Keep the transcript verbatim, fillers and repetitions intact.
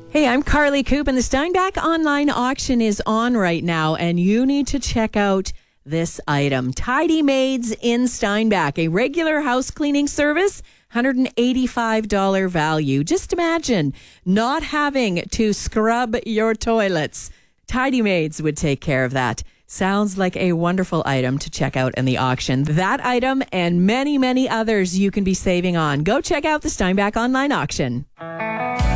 Hey, I'm Carly Coop, and the Steinbach online auction is on right now, and you need to check out this item. Tidy Maids in Steinbach, a regular house cleaning service, one hundred eighty-five dollars value. Just imagine not having to scrub your toilets. Tidy Maids would take care of that. Sounds like a wonderful item to check out in the auction. That item and many, many others you can be saving on. Go check out the Steinbach online auction.